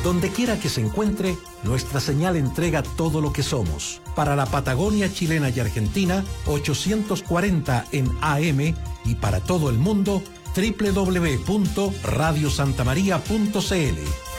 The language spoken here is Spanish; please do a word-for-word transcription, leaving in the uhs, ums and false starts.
Donde quiera que se encuentre, nuestra señal entrega todo lo que somos. Para la Patagonia chilena y Argentina, ochocientos cuarenta en A M, y para todo el mundo, doble u doble u doble u punto radio santa maría punto c l.